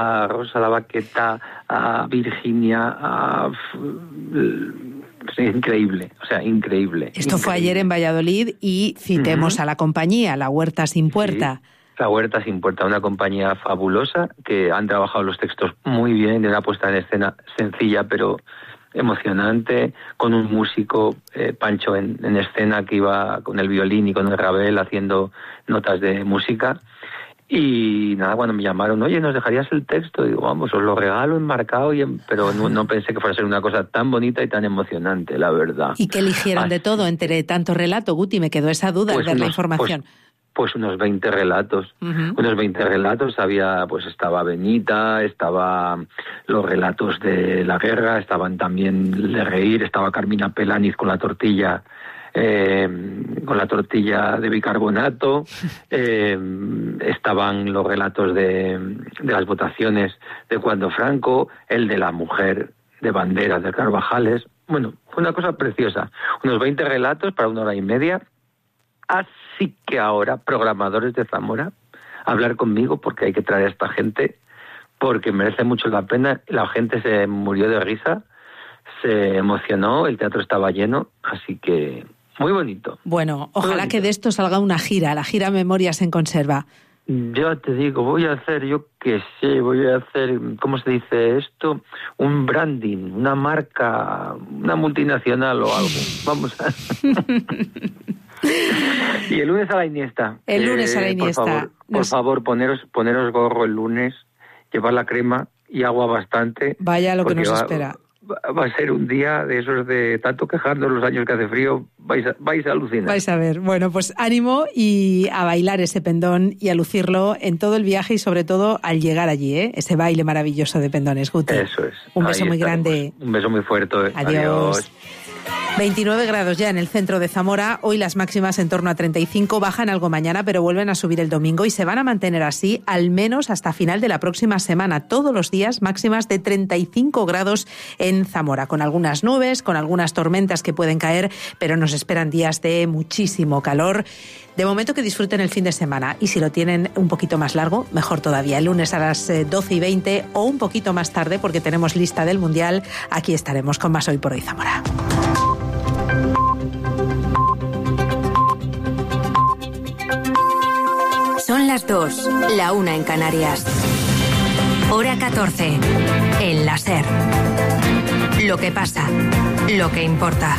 a Rosa la Vaqueta, a Virginia, increíble, o sea, increíble. Esto fue ayer en Valladolid y citemos a la compañía, La Huerta Sin Puerta. Sí. La Huerta Sin Puerta, una compañía fabulosa que han trabajado los textos muy bien, de una puesta en escena sencilla pero emocionante, con un músico, Pancho, en escena, que iba con el violín y con el rabel haciendo notas de música. Y nada, cuando me llamaron, oye, ¿nos dejarías el texto? Digo, vamos, os lo regalo enmarcado, pero no pensé que fuera a ser una cosa tan bonita y tan emocionante, la verdad. ¿Y que eligieron de todo entre tanto relato, Guti? Me quedó esa duda al ver la información. Pues unos 20 relatos. Unos 20 relatos. Estaba Benita, estaban los relatos de la guerra, estaban también de reír, estaba Carmina Pelaniz con la tortilla de bicarbonato, estaban los relatos de las votaciones de cuando Franco, el de la mujer de Banderas de Carvajales. Bueno, fue una cosa preciosa. Unos 20 relatos para 1 hora y media. Así que ahora, programadores de Zamora, hablar conmigo, porque hay que traer a esta gente, porque merece mucho la pena. La gente se murió de risa, se emocionó, el teatro estaba lleno, así que muy bonito. Bueno, ojalá que de esto salga una gira, la gira Memorias en Conserva. Yo te digo, voy a hacer, ¿cómo se dice esto? Un branding, una marca, una multinacional o algo. Vamos a... Y el lunes a la Iniesta. El lunes a la Iniesta. Por favor, poneros gorro el lunes, llevar la crema y agua bastante. Vaya lo que nos espera. Va a ser un día de esos de tanto quejarnos los años que hace frío, vais a alucinar. Vais a ver. Bueno, pues ánimo y a bailar ese pendón y a lucirlo en todo el viaje y sobre todo al llegar allí, ese baile maravilloso de pendones, Guti. Eso es. Un beso muy grande. Un beso muy fuerte. Adiós. 29 grados ya en el centro de Zamora, hoy las máximas en torno a 35, bajan algo mañana pero vuelven a subir el domingo y se van a mantener así al menos hasta final de la próxima semana, todos los días máximas de 35 grados en Zamora, con algunas nubes, con algunas tormentas que pueden caer, pero nos esperan días de muchísimo calor. De momento que disfruten el fin de semana y si lo tienen un poquito más largo, mejor todavía. El lunes a las 12:20 o un poquito más tarde, porque tenemos lista del Mundial, aquí estaremos con más Hoy por Hoy Zamora. Son las 2, la 1 en Canarias. Hora 14, en la SER. Lo que pasa, lo que importa.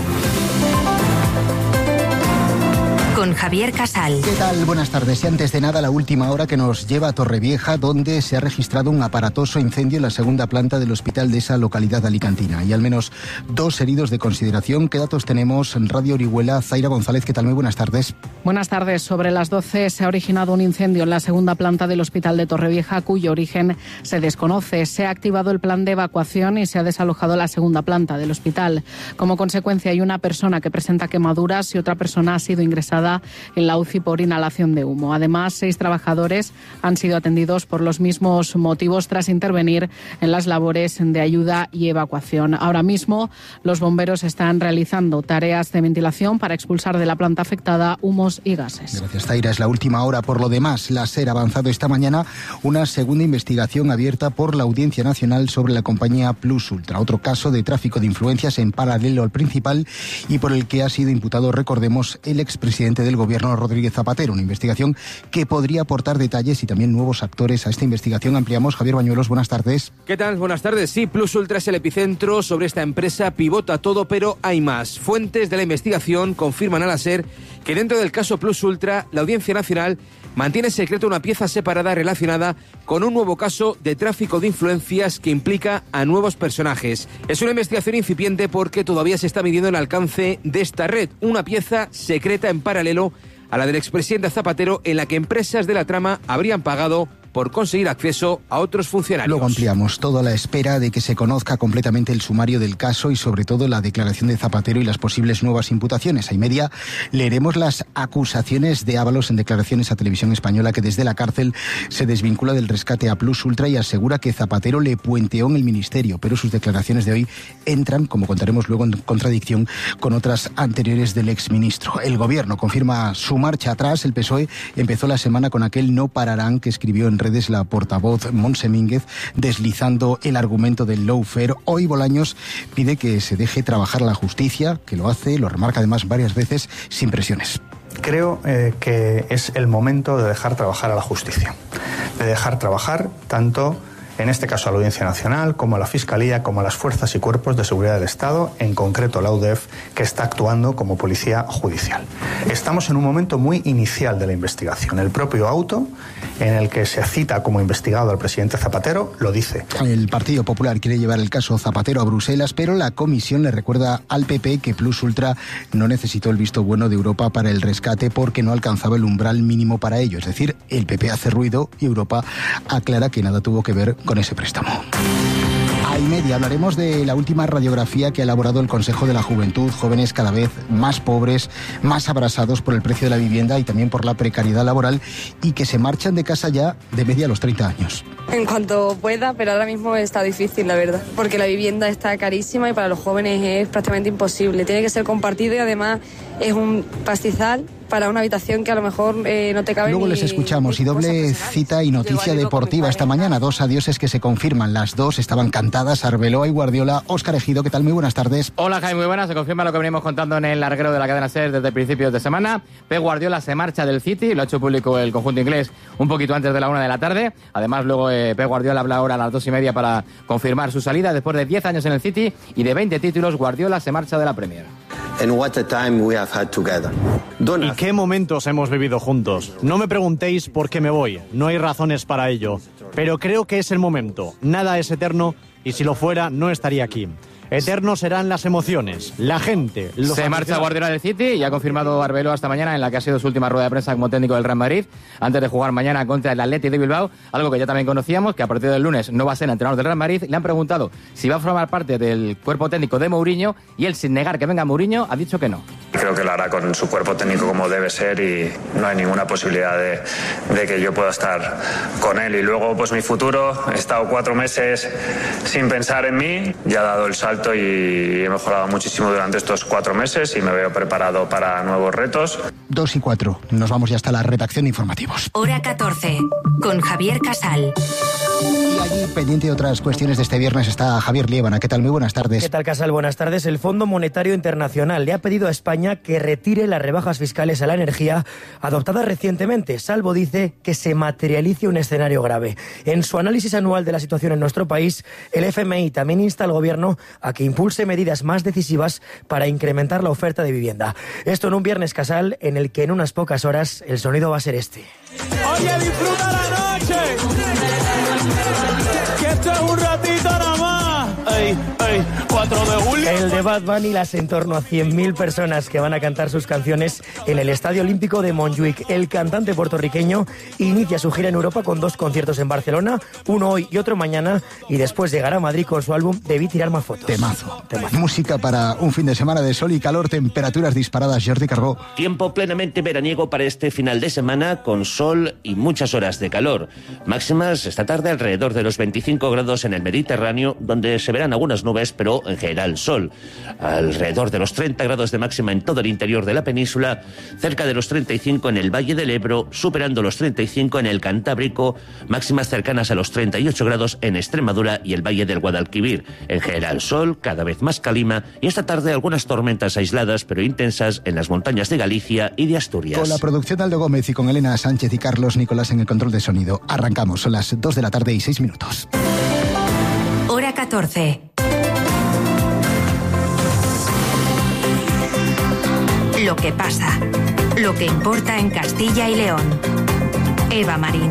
Con Javier Casal. ¿Qué tal? Buenas tardes. Y antes de nada, la última hora que nos lleva a Torrevieja, donde se ha registrado un aparatoso incendio en la segunda planta del hospital de esa localidad alicantina. Y al menos 2 heridos de consideración. ¿Qué datos tenemos en Radio Orihuela? Zaira González, ¿qué tal? Muy buenas tardes. Buenas tardes. Sobre las 12 se ha originado un incendio en la segunda planta del hospital de Torrevieja, cuyo origen se desconoce. Se ha activado el plan de evacuación y se ha desalojado la segunda planta del hospital. Como consecuencia, hay una persona que presenta quemaduras y otra persona ha sido ingresada en la UCI por inhalación de humo. Además, 6 trabajadores han sido atendidos por los mismos motivos tras intervenir en las labores de ayuda y evacuación. Ahora mismo, los bomberos están realizando tareas de ventilación para expulsar de la planta afectada humos y gases. Gracias, Zaira. Es la última hora. Por lo demás, la SER ha avanzado esta mañana una segunda investigación abierta por la Audiencia Nacional sobre la compañía Plus Ultra. Otro caso de tráfico de influencias en paralelo al principal y por el que ha sido imputado, recordemos, el expresidente del Gobierno, Rodríguez Zapatero. Una investigación que podría aportar detalles y también nuevos actores a esta investigación. Ampliamos. Javier Bañuelos, buenas tardes. ¿Qué tal? Buenas tardes. Sí, Plus Ultra es el epicentro. Sobre esta empresa pivota todo, pero hay más. Fuentes de la investigación confirman a la SER que dentro del caso Plus Ultra, la Audiencia Nacional mantiene secreto una pieza separada relacionada con un nuevo caso de tráfico de influencias que implica a nuevos personajes. Es una investigación incipiente porque todavía se está midiendo el alcance de esta red, una pieza secreta en paralelo a la del expresidente Zapatero, en la que empresas de la trama habrían pagado por conseguir acceso a otros funcionarios. Luego ampliamos, todo a la espera de que se conozca completamente el sumario del caso y sobre todo la declaración de Zapatero y las posibles nuevas imputaciones. A y media leeremos las acusaciones de Ábalos en declaraciones a Televisión Española, que desde la cárcel se desvincula del rescate a Plus Ultra y asegura que Zapatero le puenteó en el ministerio, pero sus declaraciones de hoy entran, como contaremos luego, en contradicción con otras anteriores del exministro. El Gobierno confirma su marcha atrás. El PSOE empezó la semana con aquel no pararán que escribió en redes la portavoz Montse Mínguez deslizando el argumento del lawfare. Hoy Bolaños pide que se deje trabajar a la justicia, que lo hace, lo remarca además varias veces, sin presiones. Creo que es el momento de dejar trabajar a la justicia, de dejar trabajar tanto, en este caso, a la Audiencia Nacional, como a la Fiscalía, como a las fuerzas y cuerpos de seguridad del Estado, en concreto la UDEF, que está actuando como policía judicial. Estamos en un momento muy inicial de la investigación. El propio auto, en el que se cita como investigado al presidente Zapatero, lo dice. El Partido Popular quiere llevar el caso Zapatero a Bruselas, pero la Comisión le recuerda al PP que Plus Ultra no necesitó el visto bueno de Europa para el rescate porque no alcanzaba el umbral mínimo para ello. Es decir, el PP hace ruido y Europa aclara que nada tuvo que ver con ese préstamo. A y media hablaremos de la última radiografía que ha elaborado el Consejo de la Juventud. Jóvenes cada vez más pobres, más abrasados por el precio de la vivienda y también por la precariedad laboral, y que se marchan de casa ya de media a los 30 años. En cuanto pueda, pero ahora mismo está difícil, la verdad, porque la vivienda está carísima y para los jóvenes es prácticamente imposible. Tiene que ser compartido y además es un pastizal para una habitación que a lo mejor no te cabe. Luego les escuchamos y doble cita y noticia deportiva esta mañana. 2 adioses que se confirman. Las dos estaban cantadas, Arbeloa y Guardiola. Óscar Ejido, ¿qué tal? Muy buenas tardes. Hola, Jaime, muy buenas. Se confirma lo que venimos contando en el larguero de la cadena SER desde principios de semana. Pep Guardiola se marcha del City, lo ha hecho público el conjunto inglés un poquito antes de la 1 de la tarde. Además, luego Pep Guardiola habla ahora a las 2:30 para confirmar su salida. Después de 10 años en el City y de 20 títulos, Guardiola se marcha de la Premier. ¿Y qué momentos hemos vivido juntos? No me preguntéis por qué me voy, no hay razones para ello. Pero creo que es el momento. Nada es eterno y si lo fuera no estaría aquí. Eternos serán las emociones, la gente. Se marcha Guardiola del City y ha confirmado Arbeloa esta mañana en la que ha sido su última rueda de prensa como técnico del Real Madrid, antes de jugar mañana contra el Athletic de Bilbao, algo que ya también conocíamos, que a partir del lunes no va a ser entrenador del Real Madrid. Le han preguntado si va a formar parte del cuerpo técnico de Mourinho y él, sin negar que venga Mourinho, ha dicho que no. Creo que lo hará con su cuerpo técnico como debe ser y no hay ninguna posibilidad de que yo pueda estar con él. Y luego, pues mi futuro, he estado 4 meses sin pensar en mí, ya he dado el salto y he mejorado muchísimo durante estos 4 meses y me veo preparado para nuevos retos. 2:04, nos vamos ya hasta la redacción de informativos. Hora 14, con Javier Casal. Y allí, pendiente de otras cuestiones de este viernes, está Javier Liébana. ¿Qué tal? Muy buenas tardes. ¿Qué tal, Casal? Buenas tardes. El Fondo Monetario Internacional le ha pedido a España que retire las rebajas fiscales a la energía adoptadas recientemente, salvo, dice, que se materialice un escenario grave. En su análisis anual de la situación en nuestro país, el FMI también insta al Gobierno a que impulse medidas más decisivas para incrementar la oferta de vivienda. Esto en un viernes, Casal, en el que en unas pocas horas el sonido va a ser este. ¡Oye, disfruta la noche! ¡Que esto es un ratito nada más! ¡Ey, ey! 4 de julio. El de Bad Bunny, las en torno a 100.000 personas que van a cantar sus canciones en el Estadio Olímpico de Montjuic. El cantante puertorriqueño inicia su gira en Europa con 2 conciertos en Barcelona, uno hoy y otro mañana, y después llegará a Madrid con su álbum Debí tirar más fotos. Temazo. Música para un fin de semana de sol y calor, temperaturas disparadas. Jordi Carbó. Tiempo plenamente veraniego para este final de semana, con sol y muchas horas de calor. Máximas esta tarde alrededor de los 25 grados en el Mediterráneo, donde se verán algunas nubes, pero en general sol. Alrededor de los 30 grados de máxima en todo el interior de la península, cerca de los 35 en el Valle del Ebro, superando los 35 en el Cantábrico, máximas cercanas a los 38 grados en Extremadura y el Valle del Guadalquivir. En general sol, cada vez más calima, y esta tarde algunas tormentas aisladas pero intensas en las montañas de Galicia y de Asturias. Con la producción de Aldo Gómez y con Elena Sánchez y Carlos Nicolás en el control de sonido. Arrancamos, son las 2 de la tarde y 6 minutos. Hora 14. Lo que pasa, lo que importa en Castilla y León. Eva Marín.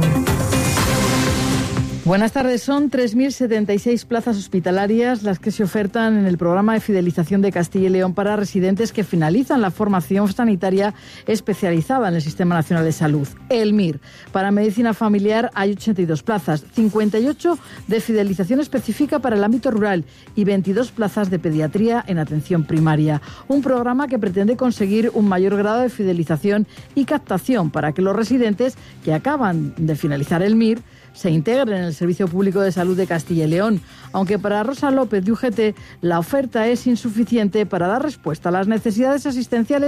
Buenas tardes. Son 3.076 plazas hospitalarias las que se ofertan en el programa de fidelización de Castilla y León para residentes que finalizan la formación sanitaria especializada en el Sistema Nacional de Salud, el MIR. Para medicina familiar hay 82 plazas, 58 de fidelización específica para el ámbito rural y 22 plazas de pediatría en atención primaria. Un programa que pretende conseguir un mayor grado de fidelización y captación para que los residentes que acaban de finalizar el MIR se integren en el Servicio Público de Salud de Castilla y León, aunque para Rosa López de UGT la oferta es insuficiente para dar respuesta a las necesidades asistenciales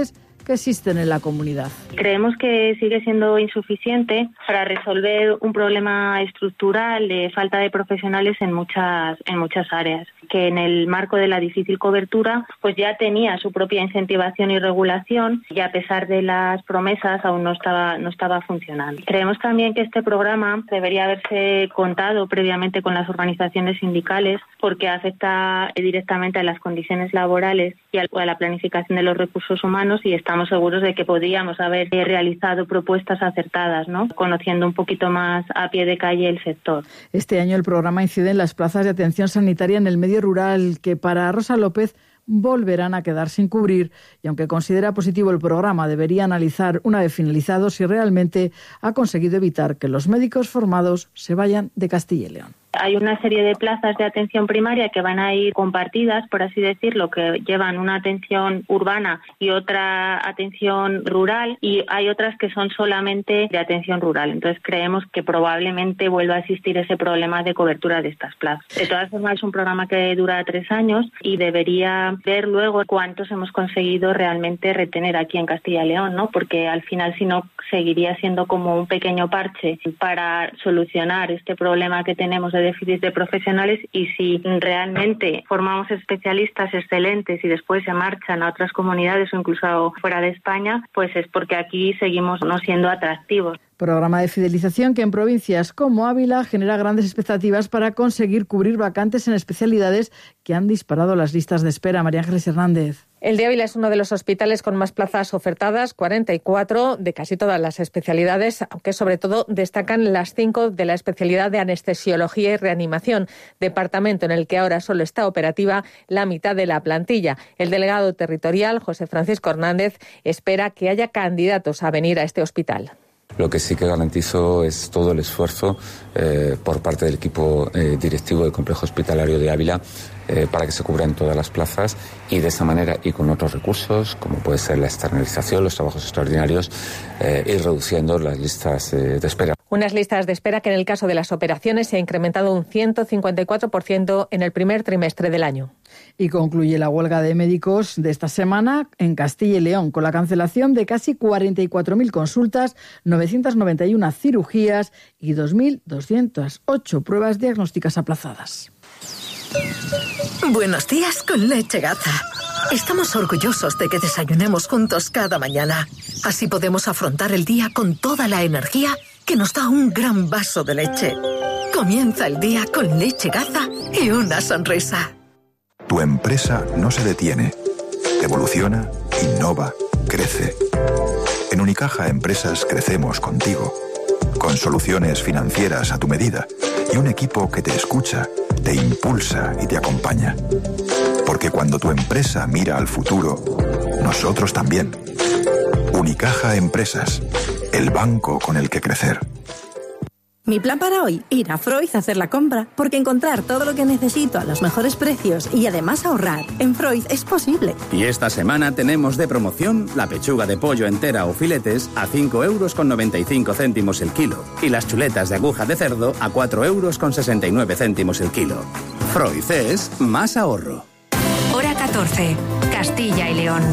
que existen en la comunidad. Creemos que sigue siendo insuficiente para resolver un problema estructural de falta de profesionales en muchas áreas, que en el marco de la difícil cobertura pues ya tenía su propia incentivación y regulación, y a pesar de las promesas aún no estaba funcionando. Creemos también que este programa debería haberse contado previamente con las organizaciones sindicales, porque afecta directamente a las condiciones laborales y a la planificación de los recursos humanos, y estamos seguros de que podríamos haber realizado propuestas acertadas, ¿no?, conociendo un poquito más a pie de calle el sector. Este año el programa incide en las plazas de atención sanitaria en el medio rural, que para Rosa López volverán a quedar sin cubrir, y aunque considera positivo el programa, debería analizar una vez finalizado si realmente ha conseguido evitar que los médicos formados se vayan de Castilla y León. Hay una serie de plazas de atención primaria que van a ir compartidas, por así decirlo, que llevan una atención urbana y otra atención rural, y hay otras que son solamente de atención rural. Entonces creemos que probablemente vuelva a existir ese problema de cobertura de estas plazas. De todas formas, es un programa que dura 3 años y debería ver luego cuántos hemos conseguido realmente retener aquí en Castilla y León, ¿no? Porque al final, si no, seguiría siendo como un pequeño parche para solucionar este problema que tenemos de déficit de profesionales, y si realmente formamos especialistas excelentes y después se marchan a otras comunidades o incluso fuera de España, pues es porque aquí seguimos no siendo atractivos. Programa de fidelización que en provincias como Ávila genera grandes expectativas para conseguir cubrir vacantes en especialidades que han disparado las listas de espera. María Ángeles Hernández. El de Ávila es uno de los hospitales con más plazas ofertadas, 44 de casi todas las especialidades, aunque sobre todo destacan las 5 de la especialidad de anestesiología y reanimación, departamento en el que ahora solo está operativa la mitad de la plantilla. El delegado territorial, José Francisco Hernández, espera que haya candidatos a venir a este hospital. Lo que sí que garantizo es todo el esfuerzo por parte del equipo directivo del Complejo Hospitalario de Ávila para que se cubran todas las plazas, y de esa manera y con otros recursos, como puede ser la externalización, los trabajos extraordinarios, ir reduciendo las listas de espera. Unas listas de espera que en el caso de las operaciones se ha incrementado un 154% en el primer trimestre del año. Y concluye la huelga de médicos de esta semana en Castilla y León, con la cancelación de casi 44.000 consultas, 991 cirugías y 2.208 pruebas diagnósticas aplazadas. Buenos días con Leche Gaza. Estamos orgullosos de que desayunemos juntos cada mañana. Así podemos afrontar el día con toda la energía que nos da un gran vaso de leche. Comienza el día con Leche Gaza y una sonrisa. Tu empresa no se detiene. Evoluciona, innova, crece. En Unicaja Empresas crecemos contigo. Con soluciones financieras a tu medida y un equipo que te escucha, te impulsa y te acompaña. Porque cuando tu empresa mira al futuro, nosotros también. Unicaja Empresas, el banco con el que crecer. Mi plan para hoy, ir a Freud a hacer la compra, porque encontrar todo lo que necesito a los mejores precios y además ahorrar en Freud es posible. Y esta semana tenemos de promoción la pechuga de pollo entera o filetes a 5,95 € el kilo y las chuletas de aguja de cerdo a 4,69 € el kilo. Freud es más ahorro. Hora 14, Castilla y León.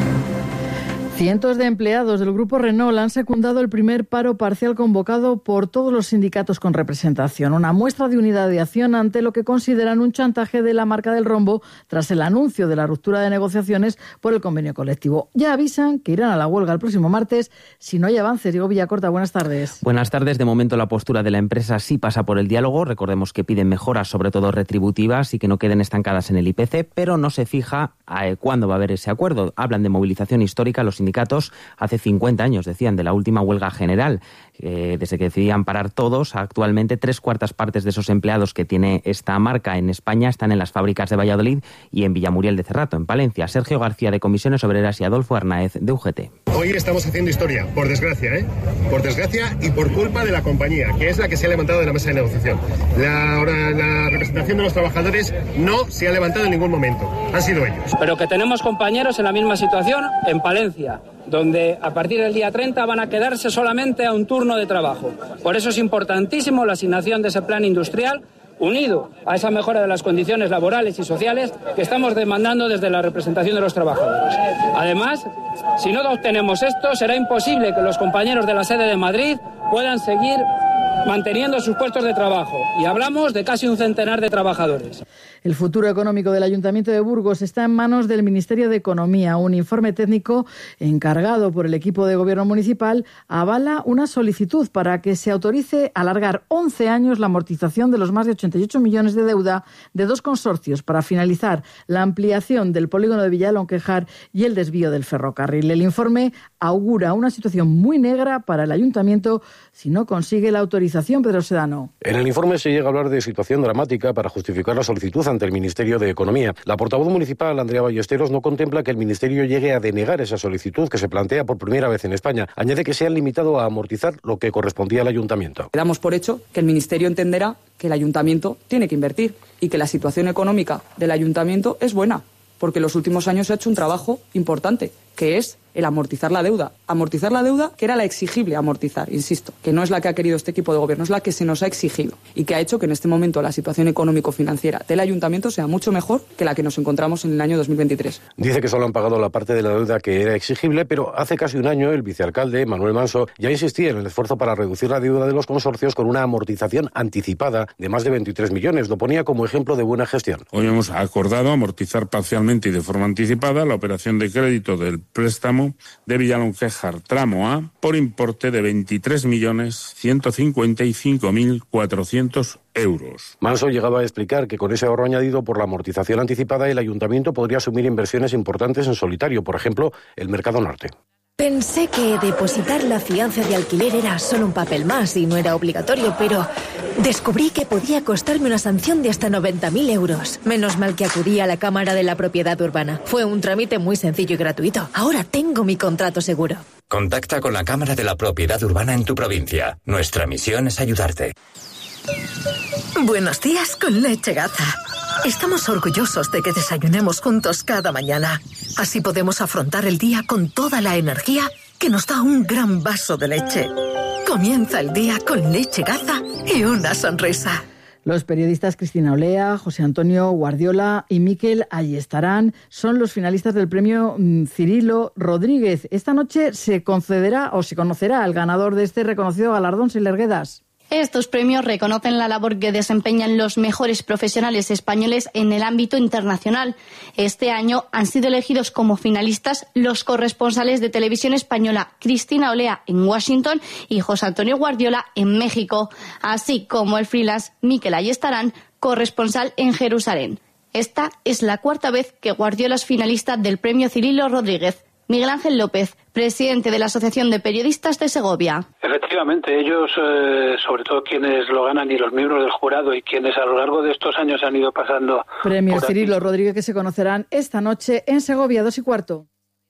Cientos de empleados del Grupo Renault han secundado el primer paro parcial convocado por todos los sindicatos con representación. Una muestra de unidad de acción ante lo que consideran un chantaje de la marca del rombo tras el anuncio de la ruptura de negociaciones por el convenio colectivo. Ya avisan que irán a la huelga el próximo martes si no hay avances. Diego Villacorta, buenas tardes. Buenas tardes. De momento la postura de la empresa sí pasa por el diálogo. Recordemos que piden mejoras, sobre todo retributivas, y que no queden estancadas en el IPC, pero no se fija cuándo va a haber ese acuerdo. Hablan de movilización histórica. Los sindicatos hace 50 años decían de la última huelga general, desde que decidían parar todos. Actualmente 3/4 partes de esos empleados que tiene esta marca en España están en las fábricas de Valladolid y en Villamuriel de Cerrato, en Palencia. Sergio García, de Comisiones Obreras, y Adolfo Arnaez, de UGT. Hoy estamos haciendo historia, por desgracia, por desgracia y por culpa de la compañía, que es la que se ha levantado de la mesa de negociación. La representación de los trabajadores no se ha levantado en ningún momento, han sido ellos. Pero que tenemos compañeros en la misma situación en Palencia, donde a partir del día 30 van a quedarse solamente a un turno de trabajo. Por eso es importantísimo la asignación de ese plan industrial, unido a esa mejora de las condiciones laborales y sociales que estamos demandando desde la representación de los trabajadores. Además, si no obtenemos esto, será imposible que los compañeros de la sede de Madrid puedan seguir manteniendo sus puestos de trabajo. Y hablamos de casi un centenar de trabajadores. El futuro económico del Ayuntamiento de Burgos está en manos del Ministerio de Economía. Un informe técnico encargado por el equipo de gobierno municipal avala una solicitud para que se autorice alargar 11 años la amortización de los más de 88 millones de deuda de dos consorcios para finalizar la ampliación del polígono de Villalonquejar y el desvío del ferrocarril. El informe augura una situación muy negra para el Ayuntamiento si no consigue la autorización. Pedro Sedano. En el informe se llega a hablar de situación dramática para justificar la solicitud ante el Ministerio de Economía. La portavoz municipal, Andrea Ballesteros, no contempla que el Ministerio llegue a denegar esa solicitud que se plantea por primera vez en España. Añade que se han limitado a amortizar lo que correspondía al Ayuntamiento. Damos por hecho que el Ministerio entenderá que el Ayuntamiento tiene que invertir y que la situación económica del Ayuntamiento es buena, porque en los últimos años se ha hecho un trabajo importante, que es el amortizar la deuda. Amortizar la deuda que era la exigible amortizar, insisto, que no es la que ha querido este equipo de gobierno, es la que se nos ha exigido y que ha hecho que en este momento la situación económico-financiera del Ayuntamiento sea mucho mejor que la que nos encontramos en el año 2023. Dice que solo han pagado la parte de la deuda que era exigible, pero hace casi un año el vicealcalde, Manuel Manso, ya insistía en el esfuerzo para reducir la deuda de los consorcios con una amortización anticipada de más de 23 millones. Lo ponía como ejemplo de buena gestión. Hoy hemos acordado amortizar parcialmente y de forma anticipada la operación de crédito del préstamo de Villalonquejar tramo A por importe de 23.155.400 euros. Manso llegaba a explicar que con ese ahorro añadido por la amortización anticipada el Ayuntamiento podría asumir inversiones importantes en solitario, por ejemplo, el Mercado Norte. Pensé que depositar la fianza de alquiler era solo un papel más y no era obligatorio, pero descubrí que podía costarme una sanción de hasta 90.000 euros. Menos mal que acudí a la Cámara de la Propiedad Urbana. Fue un trámite muy sencillo y gratuito. Ahora tengo mi contrato seguro. Contacta con la Cámara de la Propiedad Urbana en tu provincia. Nuestra misión es ayudarte. Buenos días con Leche Gaza. Estamos orgullosos de que desayunemos juntos cada mañana. Así podemos afrontar el día con toda la energía que nos da un gran vaso de leche. Comienza el día con Leche Gaza y una sonrisa. Los periodistas Cristina Olea, José Antonio Guardiola y Miquel Ayestarán son los finalistas del premio Cirilo Rodríguez. Esta noche se concederá o se conocerá al ganador de este reconocido galardón, Siler Guedas. Estos premios reconocen la labor que desempeñan los mejores profesionales españoles en el ámbito internacional. Este año han sido elegidos como finalistas los corresponsales de Televisión Española Cristina Olea en Washington y José Antonio Guardiola en México, así como el freelance Miquel Ayestarán, corresponsal en Jerusalén. Esta es la cuarta vez que Guardiola es finalista del premio Cirilo Rodríguez. Miguel Ángel López, presidente de la Asociación de Periodistas de Segovia. Efectivamente, ellos, sobre todo quienes lo ganan y los miembros del jurado y quienes a lo largo de estos años han ido pasando... Premios Cirilo Rodríguez que se conocerán esta noche en Segovia, 2:15.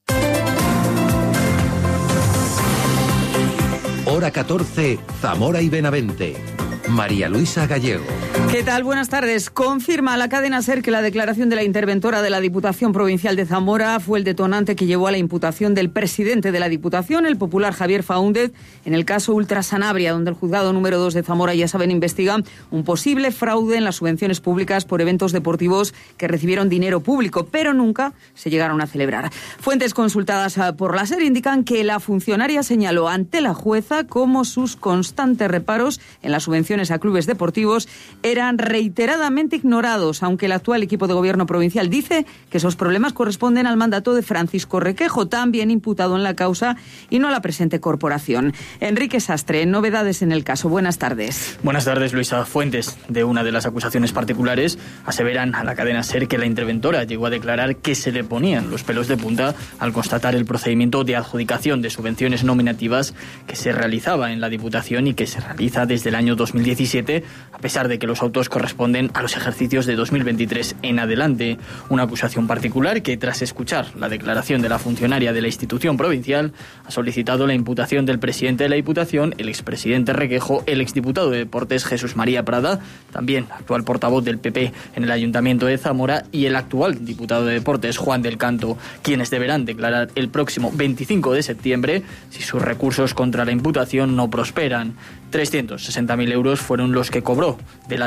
Hora 14, Zamora y Benavente. María Luisa Gallego. ¿Qué tal? Buenas tardes. Confirma la cadena SER que la declaración de la interventora de la Diputación Provincial de Zamora fue el detonante que llevó a la imputación del presidente de la Diputación, el popular Javier Faúndez, en el caso Ultra Sanabria, donde el juzgado número 2 de Zamora, ya saben, investiga un posible fraude en las subvenciones públicas por eventos deportivos que recibieron dinero público, pero nunca se llegaron a celebrar. Fuentes consultadas por la SER indican que la funcionaria señaló ante la jueza cómo sus constantes reparos en las subvenciones a clubes deportivos eran reiteradamente ignorados, aunque el actual equipo de gobierno provincial dice que esos problemas corresponden al mandato de Francisco Requejo, también imputado en la causa, y no a la presente corporación. Enrique Sastre, novedades en el caso. Buenas tardes. Buenas tardes, Luisa. Fuentes de una de las acusaciones particulares aseveran a la cadena SER que la interventora llegó a declarar que se le ponían los pelos de punta al constatar el procedimiento de adjudicación de subvenciones nominativas que se realizaba en la Diputación y que se realiza desde el año 2017, a pesar de que los autos corresponden a los ejercicios de 2023 en adelante. Una acusación particular que, tras escuchar la declaración de la funcionaria de la institución provincial, ha solicitado la imputación del presidente de la Diputación, el expresidente Requejo, el exdiputado de Deportes Jesús María Prada, también actual portavoz del PP en el Ayuntamiento de Zamora, y el actual diputado de Deportes Juan del Canto, quienes deberán declarar el próximo 25 de septiembre si sus recursos contra la imputación no prosperan. 360.000 euros fueron los que cobró de la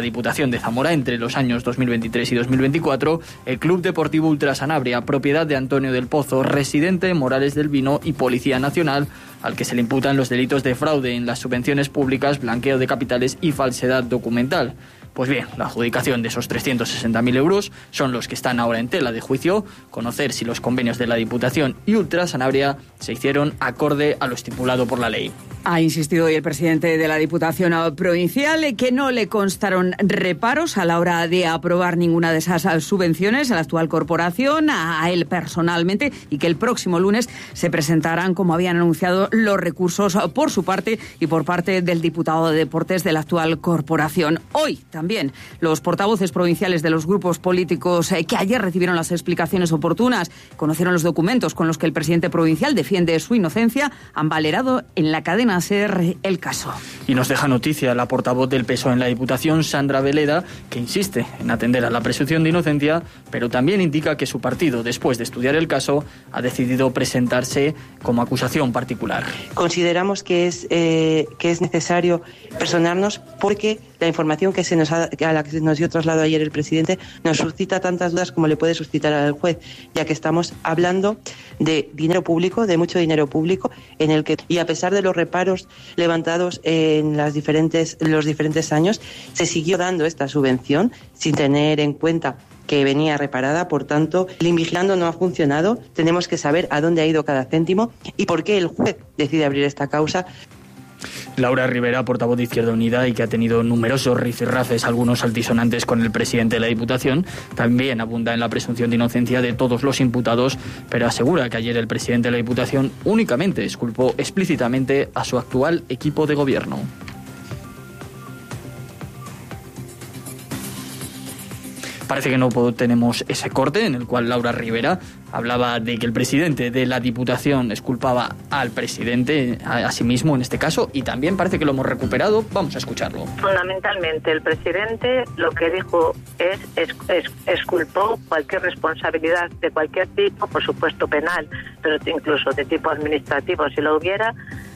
Diputación de Zamora entre los años 2023 y 2024, el Club Deportivo Ultra Sanabria, propiedad de Antonio del Pozo, residente en Morales del Vino y Policía Nacional, al que se le imputan los delitos de fraude en las subvenciones públicas, blanqueo de capitales y falsedad documental. Pues bien, la adjudicación de esos 360.000 euros son los que están ahora en tela de juicio, conocer si los convenios de la Diputación y Ultra Sanabria se hicieron acorde a lo estipulado por la ley. Ha insistido hoy el presidente de la Diputación Provincial que no le constaron reparos a la hora de aprobar ninguna de esas subvenciones a la actual corporación, a él personalmente, y que el próximo lunes se presentarán, como habían anunciado, los recursos por su parte y por parte del diputado de Deportes de la actual corporación. Hoy también los portavoces provinciales de los grupos políticos que ayer recibieron las explicaciones oportunas, conocieron los documentos con los que el presidente provincial defiende su inocencia, han valorado en la cadena SER el caso. Y nos deja noticia la portavoz del PSOE en la Diputación, Sandra Veleda, que insiste en atender a la presunción de inocencia, pero también indica que su partido, después de estudiar el caso, ha decidido presentarse como acusación particular. Consideramos que es necesario personarnos porque la información a la que nos dio traslado ayer el presidente nos suscita tantas dudas como le puede suscitar al juez, ya que estamos hablando de dinero público, de mucho dinero público, en el que, y a pesar de los reparos levantados en los diferentes años, se siguió dando esta subvención sin tener en cuenta que venía reparada. Por tanto, el Invigilando no ha funcionado. Tenemos que saber a dónde ha ido cada céntimo y por qué el juez decide abrir esta causa. Laura Rivera, portavoz de Izquierda Unida y que ha tenido numerosos rifirrafes, algunos altisonantes con el presidente de la Diputación, también abunda en la presunción de inocencia de todos los imputados, pero asegura que ayer el presidente de la Diputación únicamente exculpó explícitamente a su actual equipo de gobierno. Parece que no tenemos ese corte en el cual Laura Rivera hablaba de que el presidente de la Diputación exculpaba al presidente, a sí mismo en este caso, y también parece que lo hemos recuperado. Vamos a escucharlo. Fundamentalmente, el presidente lo que dijo es exculpó cualquier responsabilidad de cualquier tipo, por supuesto penal, pero incluso de tipo administrativo, si lo hubiera,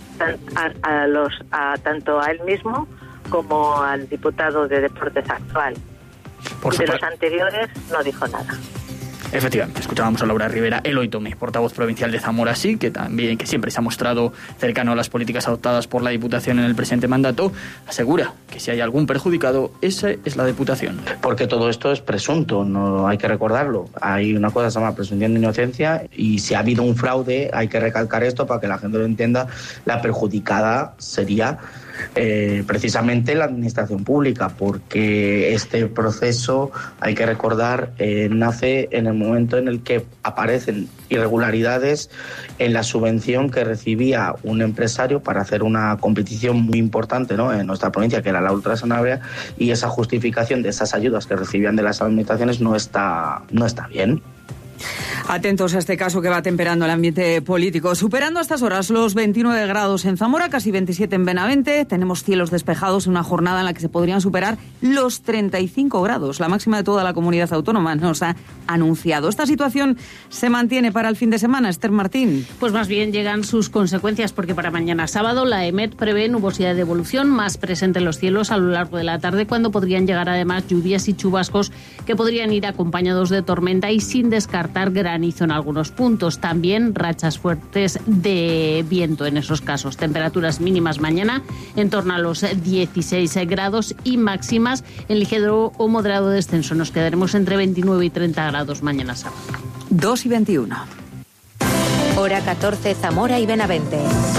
tanto a él mismo como al diputado de Deportes actual. De los anteriores no dijo nada. Efectivamente, escuchábamos a Laura Rivera. Eloy Tomé, portavoz provincial de Zamora, sí, que siempre se ha mostrado cercano a las políticas adoptadas por la Diputación en el presente mandato, asegura que si hay algún perjudicado, esa es la Diputación. Porque todo esto es presunto, no hay que recordarlo. Hay una cosa que se llama presunción de inocencia y si ha habido un fraude, hay que recalcar esto para que la gente lo entienda. La perjudicada sería precisamente la administración pública, porque este proceso, hay que recordar, nace en el momento en el que aparecen irregularidades en la subvención que recibía un empresario para hacer una competición muy importante, ¿no?, en nuestra provincia, que era la Ultra Sanabria, y esa justificación de esas ayudas que recibían de las administraciones no está bien. Atentos a este caso que va temperando el ambiente político. Superando a estas horas los 29 grados en Zamora, casi 27 en Benavente. Tenemos cielos despejados en una jornada en la que se podrían superar los 35 grados. La máxima de toda la comunidad autónoma nos ha anunciado. ¿Esta situación se mantiene para el fin de semana, Esther Martín? Pues más bien llegan sus consecuencias, porque para mañana sábado la EMET prevé nubosidad de evolución más presente en los cielos a lo largo de la tarde, cuando podrían llegar además lluvias y chubascos que podrían ir acompañados de tormenta y sin descartar granizo en algunos puntos. También rachas fuertes de viento en esos casos. Temperaturas mínimas mañana en torno a los 16 grados y máximas en ligero o moderado descenso. Nos quedaremos entre 29 y 30 grados mañana sábado. 2 y 21. Hora 14, Zamora y Benavente.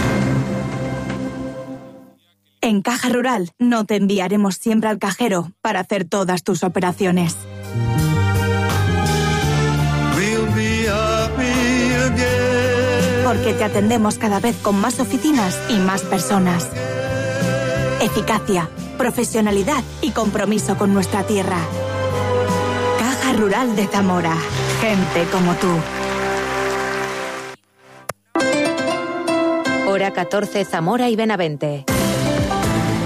En Caja Rural no te enviaremos siempre al cajero para hacer todas tus operaciones. Porque te atendemos cada vez con más oficinas y más personas. Eficacia, profesionalidad y compromiso con nuestra tierra. Caja Rural de Zamora. Gente como tú. Hora 14, Zamora y Benavente.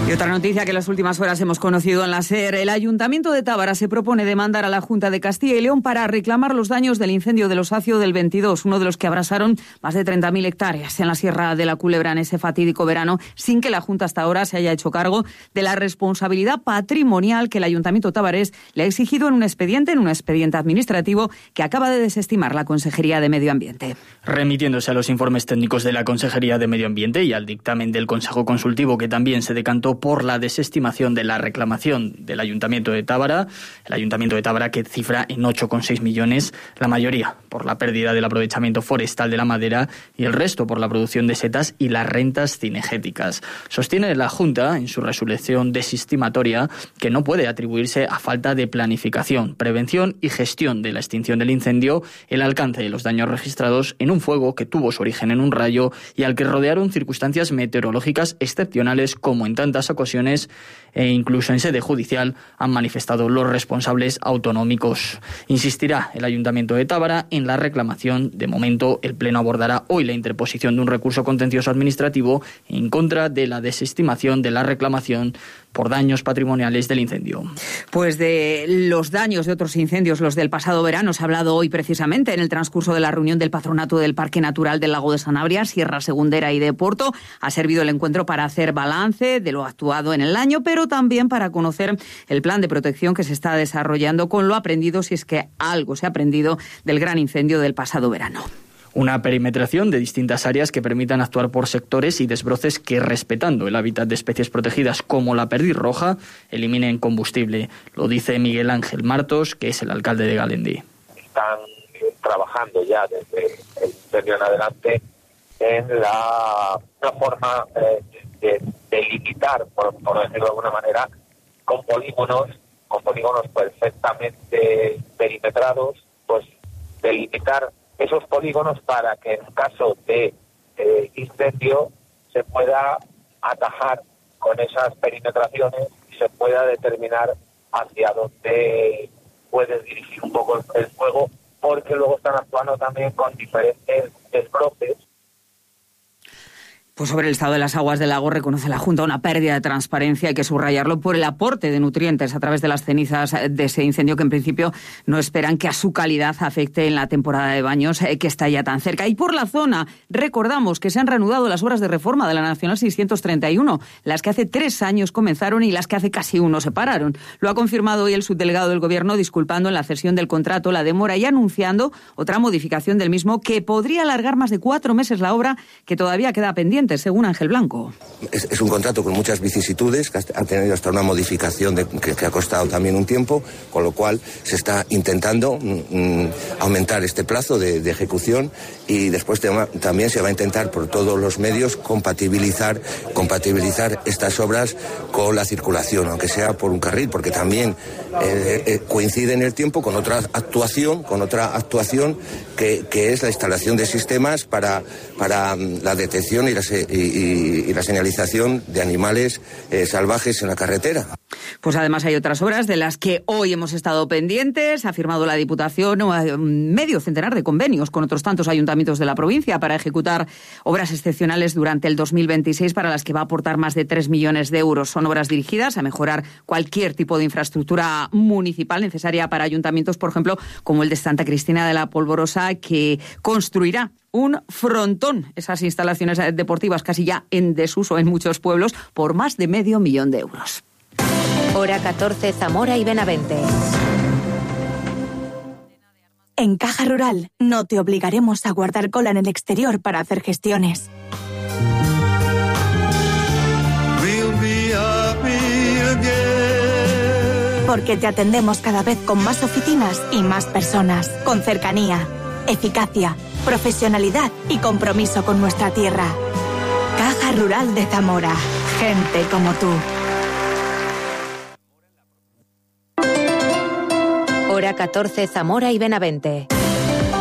Y otra noticia que en las últimas horas hemos conocido en la SER. El Ayuntamiento de Tábara se propone demandar a la Junta de Castilla y León para reclamar los daños del incendio del Osacio del 22, uno de los que abrasaron más de 30.000 hectáreas en la Sierra de la Culebra en ese fatídico verano, sin que la Junta hasta ahora se haya hecho cargo de la responsabilidad patrimonial que el Ayuntamiento tabarés le ha exigido en un expediente administrativo que acaba de desestimar la Consejería de Medio Ambiente. Remitiéndose a los informes técnicos de la Consejería de Medio Ambiente y al dictamen del Consejo Consultivo, que también se decantó por la desestimación de la reclamación del Ayuntamiento de Tábara, el Ayuntamiento de Tábara que cifra en 8,6 millones, la mayoría por la pérdida del aprovechamiento forestal de la madera y el resto por la producción de setas y las rentas cinegéticas. Sostiene la Junta, en su resolución desestimatoria, que no puede atribuirse a falta de planificación, prevención y gestión de la extinción del incendio el alcance de los daños registrados en un fuego que tuvo su origen en un rayo y al que rodearon circunstancias meteorológicas excepcionales, como en tantas ocasiones e incluso en sede judicial han manifestado los responsables autonómicos. Insistirá el Ayuntamiento de Tábara en la reclamación. De momento, el Pleno abordará hoy la interposición de un recurso contencioso administrativo en contra de la desestimación de la reclamación por daños patrimoniales del incendio. Pues de los daños de otros incendios, los del pasado verano, se ha hablado hoy precisamente en el transcurso de la reunión del Patronato del Parque Natural del Lago de Sanabria, Sierra Segundera y de Porto. Ha servido el encuentro para hacer balance de lo actuado en el año, pero también para conocer el plan de protección que se está desarrollando con lo aprendido, si es que algo se ha aprendido del gran incendio del pasado verano. Una perimetración de distintas áreas que permitan actuar por sectores y desbroces que, respetando el hábitat de especies protegidas como la perdiz roja, eliminen combustible. Lo dice Miguel Ángel Martos, que es el alcalde de Galendi. Están trabajando ya desde el incendio en adelante en una forma de limitar, por decirlo de alguna manera, con polígonos perfectamente perimetrados, pues delimitar esos polígonos para que en caso de incendio se pueda atajar con esas perimetraciones y se pueda determinar hacia dónde puede dirigir un poco el fuego, porque luego están actuando también con diferentes desbroces. Pues sobre el estado de las aguas del lago reconoce la Junta una pérdida de transparencia, hay que subrayarlo, por el aporte de nutrientes a través de las cenizas de ese incendio, que en principio no esperan que a su calidad afecte en la temporada de baños que está ya tan cerca. Y por la zona, recordamos que se han reanudado las obras de reforma de la Nacional 631, las que hace 3 años comenzaron y las que hace casi 1 se pararon. Lo ha confirmado hoy el subdelegado del Gobierno, disculpando en la cesión del contrato la demora y anunciando otra modificación del mismo que podría alargar más de 4 meses la obra, que todavía queda pendiente, según Ángel Blanco. Es un contrato con muchas vicisitudes, que ha tenido hasta una modificación que ha costado también un tiempo, con lo cual se está intentando aumentar este plazo de ejecución, y después también se va a intentar por todos los medios compatibilizar estas obras con la circulación, aunque sea por un carril, porque también coincide en el tiempo con otra actuación que es la instalación de sistemas para la detección y la señalización de animales salvajes en la carretera. Pues además hay otras obras de las que hoy hemos estado pendientes. Ha firmado la Diputación medio centenar de convenios con otros tantos ayuntamientos de la provincia para ejecutar obras excepcionales durante el 2026, para las que va a aportar más de 3 millones de euros. Son obras dirigidas a mejorar cualquier tipo de infraestructura municipal necesaria para ayuntamientos, por ejemplo, como el de Santa Cristina de la Polvorosa, que construirá un frontón, esas instalaciones deportivas casi ya en desuso en muchos pueblos, por más de 500.000 euros. Hora 14, Zamora y Benavente. En Caja Rural no te obligaremos a guardar cola en el exterior para hacer gestiones. Porque te atendemos cada vez con más oficinas y más personas, con cercanía, eficacia, profesionalidad y compromiso con nuestra tierra. Caja Rural de Zamora. Gente como tú. Hora 14, Zamora y Benavente.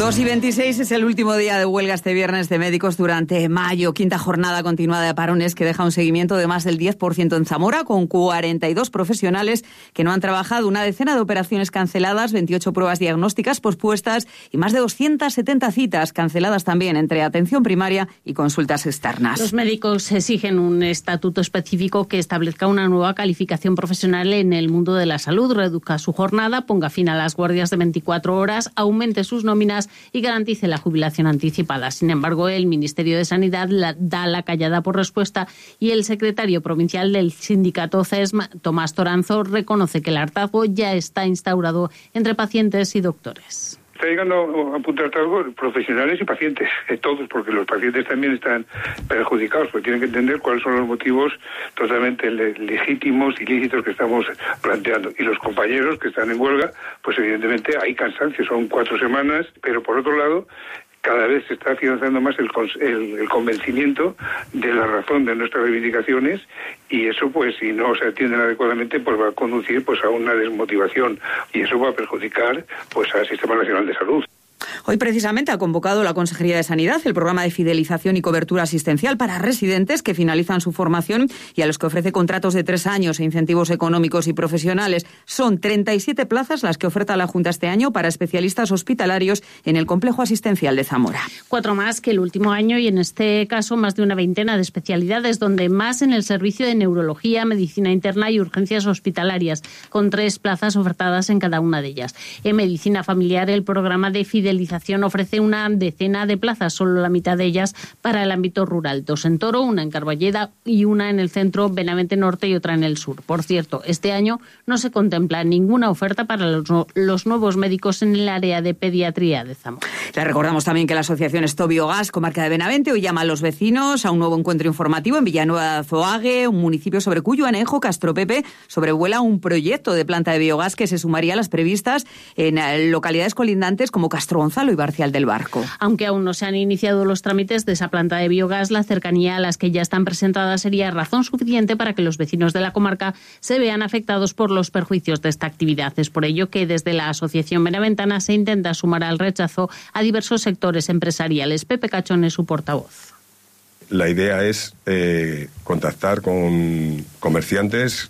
2:26 es el último día de huelga este viernes de médicos durante mayo. Quinta jornada continuada de parones que deja un seguimiento de más del 10% en Zamora, con 42 profesionales que no han trabajado, una decena de operaciones canceladas, 28 pruebas diagnósticas pospuestas y más de 270 citas canceladas también entre atención primaria y consultas externas. Los médicos exigen un estatuto específico que establezca una nueva calificación profesional en el mundo de la salud, reduzca su jornada, ponga fin a las guardias de 24 horas, aumente sus nóminas y garantice la jubilación anticipada. Sin embargo, el Ministerio de Sanidad da la callada por respuesta y el secretario provincial del sindicato CESM, Tomás Toranzo, reconoce que el hartazgo ya está instaurado entre pacientes y doctores. Está llegando a punto de hartazgo profesionales y pacientes, todos, porque los pacientes también están perjudicados, porque tienen que entender cuáles son los motivos totalmente legítimos y lícitos que estamos planteando. Y los compañeros que están en huelga, pues evidentemente hay cansancio, son 4 semanas, pero por otro lado, cada vez se está afianzando más el convencimiento de la razón de nuestras reivindicaciones, y eso, pues, si no se atienden adecuadamente, pues va a conducir, pues, a una desmotivación, y eso va a perjudicar, pues, al Sistema Nacional de Salud. Hoy precisamente ha convocado la Consejería de Sanidad el programa de fidelización y cobertura asistencial para residentes que finalizan su formación y a los que ofrece contratos de 3 años e incentivos económicos y profesionales. Son 37 plazas las que oferta la Junta este año para especialistas hospitalarios en el complejo asistencial de Zamora. 4 más que el último año y en este caso más de una veintena de especialidades, donde más en el servicio de neurología, medicina interna y urgencias hospitalarias, con 3 plazas ofertadas en cada una de ellas. En medicina familiar, el programa de fidelización ofrece una decena de plazas, solo la mitad de ellas para el ámbito rural. 2 en Toro, 1 en Carballeda y 1 en el centro Benavente Norte y otra en el sur. Por cierto, este año no se contempla ninguna oferta para los nuevos médicos en el área de pediatría de Zamora. Le recordamos también que la asociación Stop Biogás, comarca de Benavente, hoy llama a los vecinos a un nuevo encuentro informativo en Villanueva de Azoague, un municipio sobre cuyo anejo Castropepe sobrevuela un proyecto de planta de biogás que se sumaría a las previstas en localidades colindantes como Castro Gonzalo y Barcial del Barco. Aunque aún no se han iniciado los trámites de esa planta de biogás, la cercanía a las que ya están presentadas sería razón suficiente para que los vecinos de la comarca se vean afectados por los perjuicios de esta actividad. Es por ello que desde la Asociación Benaventana se intenta sumar al rechazo a diversos sectores empresariales. Pepe Cachón es su portavoz. La idea es contactar con comerciantes,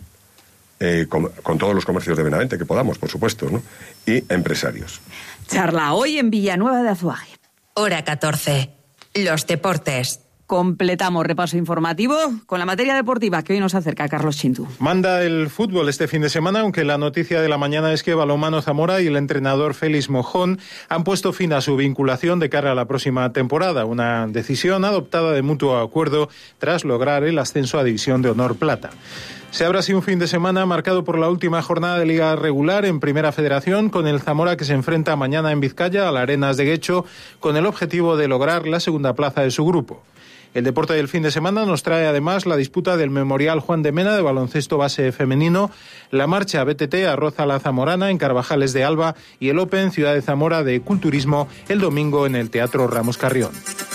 con todos los comercios de Benavente que podamos, por supuesto, ¿no? Y empresarios. Charla hoy en Villanueva de Azuaje. Hora 14. Los deportes. Completamos repaso informativo con la materia deportiva que hoy nos acerca Carlos Chintu. Manda el fútbol este fin de semana, aunque la noticia de la mañana es que Balonmano Zamora y el entrenador Félix Mojón han puesto fin a su vinculación de cara a la próxima temporada, una decisión adoptada de mutuo acuerdo tras lograr el ascenso a División de Honor Plata. Se abre así un fin de semana marcado por la última jornada de Liga Regular en Primera Federación, con el Zamora que se enfrenta mañana en Vizcaya a la Arenas de Guecho, con el objetivo de lograr la segunda plaza de su grupo. El deporte del fin de semana nos trae además la disputa del Memorial Juan de Mena de baloncesto base femenino, la marcha BTT Arroz a la Zamorana en Carvajales de Alba y el Open Ciudad de Zamora de Culturismo el domingo en el Teatro Ramos Carrión.